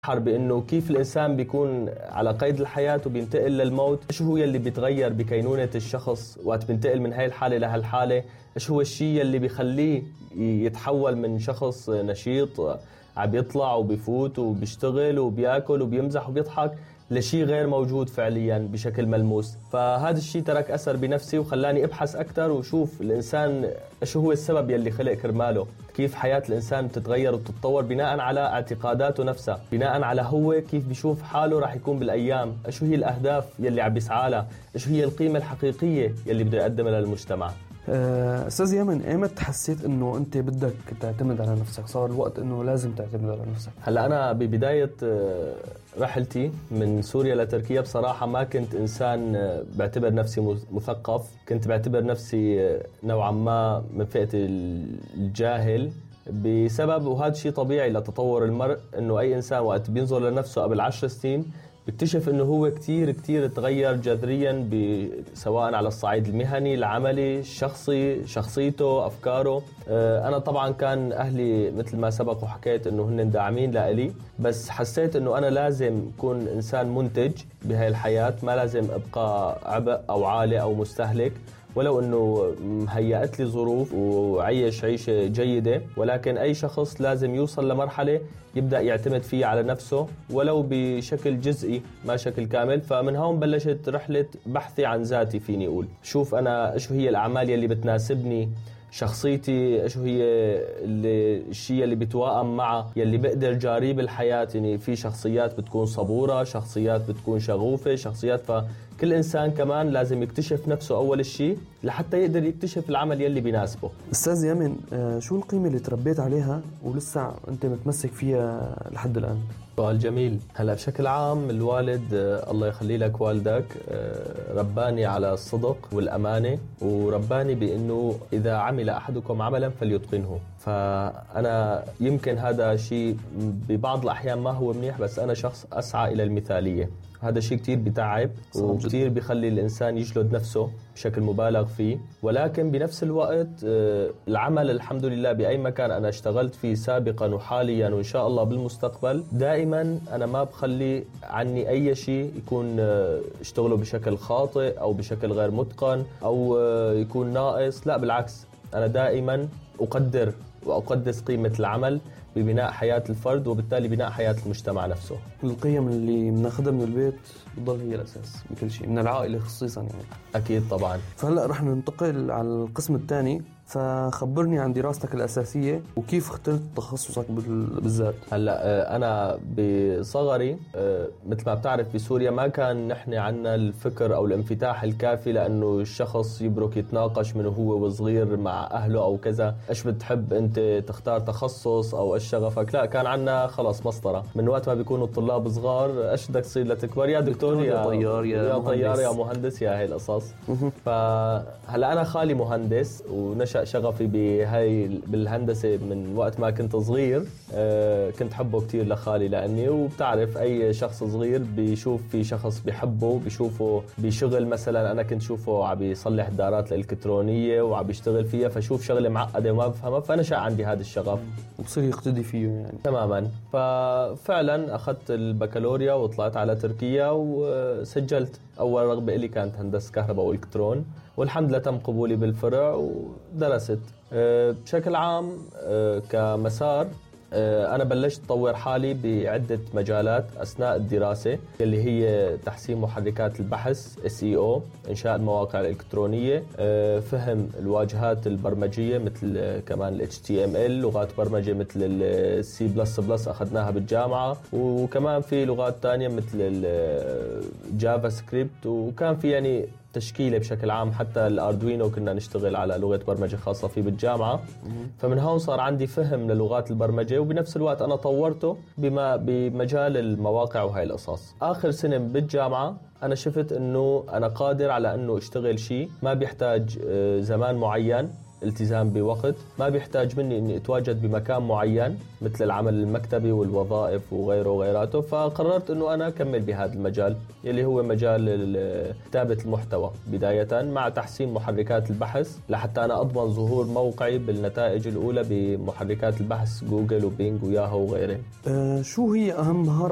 بأنه كيف الإنسان بيكون على قيد الحياة وبينتقل للموت. إيش هو يلي بيتغير بكينونة الشخص وقت بينتقل من هاي الحالة لهالحالة؟ إيش هو الشيء يلي بيخليه يتحول من شخص نشيط عم يطلع وبيفوت وبيشتغل وبياكل وبيمزح وبيضحك لشيء غير موجود فعليا بشكل ملموس. فهذا الشيء ترك أثر بنفسي وخلاني أبحث أكثر وشوف الإنسان إيش هو السبب يلي خلق كرماله، كيف حياة الإنسان بتتغير وتتطور بناء على اعتقاداته نفسها، بناء على هو كيف بيشوف حاله راح يكون بالأيام، إيش هي الأهداف يلي عم بيسعى لها، إيش هي القيمة الحقيقية يلي بده يقدمها للمجتمع. أستاذ يمن، إيمت حسيت إنه أنت بدك تعتمد على نفسك؟ صار الوقت إنه لازم تعتمد على نفسك؟ هلا أنا ببداية رحلتي من سوريا لتركيا بصراحة ما كنت إنسان بعتبر نفسي مثقف، كنت بعتبر نفسي نوعا ما من فئة الجاهل بسبب، وهذا شيء طبيعي لتطور المرء، إنه أي إنسان وقت بينظر لنفسه قبل 10 سنين بيكتشف انه هو كتير تغير جذريا، سواء على الصعيد المهني، العملي، الشخصي، شخصيته، افكاره. انا طبعا كان اهلي مثل ما سبق وحكيت انه هن داعمين لإلي، بس حسيت انه انا لازم اكون انسان منتج بهاي الحياة، ما لازم ابقى عبء او عالة او مستهلك، ولو انه هيأت لي ظروف وعيش عيشة جيدة، ولكن اي شخص لازم يوصل لمرحلة يبدأ يعتمد فيه على نفسه ولو بشكل جزئي ما شكل كامل. فمن هون بلشت رحلة بحثي عن ذاتي، فيني اقول شوف انا ايش هي الاعمال يلي بتناسبني، شخصيتي ايش هي الشيء اللي بتوائم معه، يلي بقدر جاري بالحياة. يعني في شخصيات بتكون صبورة، شخصيات بتكون شغوفة، شخصيات، فكل إنسان كمان لازم يكتشف نفسه أول شيء لحتى يقدر يكتشف العمل يلي بيناسبه. أستاذ يمن، شو القيمة اللي تربيت عليها ولسه أنت متمسك فيها لحد الآن؟ سؤال جميل. هلا بشكل عام الوالد الله يخلي لك والدك رباني على الصدق والأمانة، ورباني بأنه إذا عمل أحدكم عملا فليتقنه. فأنا يمكن هذا شيء ببعض الأحيان ما هو منيح، بس أنا شخص أسعى إلى المثالية. هذا شيء كتير بتعب وكتير بيخلي الإنسان يجلد نفسه بشكل مبالغ فيه، ولكن بنفس الوقت العمل الحمد لله بأي مكان أنا اشتغلت فيه سابقا وحاليا وإن شاء الله بالمستقبل، دائما أنا ما بخلي عني أي شيء يكون اشتغله بشكل خاطئ أو بشكل غير متقن أو يكون ناقص. لا بالعكس، أنا دائما أقدر وأقدس قيمة العمل ببناء حياة الفرد وبالتالي بناء حياة المجتمع نفسه. القيم اللي بناخذها من البيت بتضل هي الأساس بكل شيء، من العائلة خصيصا يعني. أكيد طبعا. فهلأ رح ننتقل على القسم الثاني، فخبرني عن دراستك الأساسية وكيف اخترت تخصصك بالذات. هلا أنا بصغري مثل ما بتعرف بسوريا ما كان نحن عنا الفكر أو الانفتاح الكافي لأنه الشخص يبرك يتناقش من هو وصغير مع أهله أو كذا، إيش بتحب أنت تختار تخصص أو إيش شغفك. لا، كان عنا خلاص مسطرة من وقت ما بيكونوا الطلاب صغار، إيش بدك تصير لتكبر؟ يا دكتور يا طيار يا مهندس يا هاي القصص. فهلا أنا خالي مهندس ونشأ شغفي بالهندسة من وقت ما كنت صغير. كنت حبه كتير لخالي، لأني وبتعرف أي شخص صغير بيشوف في شخص بيحبه، بيشوفه بشغل. مثلا أنا كنت شوفه عم يصلح دارات الإلكترونية وعم يشتغل فيها، فشوف شغلة معقدة وما بفهمها، فنشأ عندي هذا الشغف وبصير يقتدي فيه يعني. تماما. ففعلا أخذت البكالوريا وطلعت على تركيا وسجلت. أول رغبة إلي كانت هندسة كهرباء وإلكترون، والحمد لله تم قبولي بالفرع ودرست. بشكل عام كمسار أنا بلشت أطور حالي بعدة مجالات أثناء الدراسة، اللي هي تحسين محركات البحث SEO، إنشاء المواقع الإلكترونية، فهم الواجهات البرمجية مثل كمان HTML، لغات برمجة مثل C++ أخذناها بالجامعة، وكمان في لغات تانية مثل جافا سكريبت، وكان في يعني تشكيله بشكل عام. حتى الأردوينو كنا نشتغل على لغة برمجة خاصة فيه بالجامعة. فمن هون صار عندي فهم للغات البرمجة، وبنفس الوقت أنا طورته بمجال المواقع وهاي القصص. آخر سنة بالجامعة أنا شفت أنه أنا قادر على أنه اشتغل شيء ما بيحتاج زمان معين، التزام بوقت، ما بيحتاج مني اني اتواجد بمكان معين مثل العمل المكتبي والوظائف وغيره وغيراته. فقررت انه انا اكمل بهذا المجال اللي هو مجال كتابة المحتوى بداية، مع تحسين محركات البحث لحتى انا اضمن ظهور موقعي بالنتائج الاولى بمحركات البحث جوجل وبينج وياهو وغيره. شو هي اهم مهارة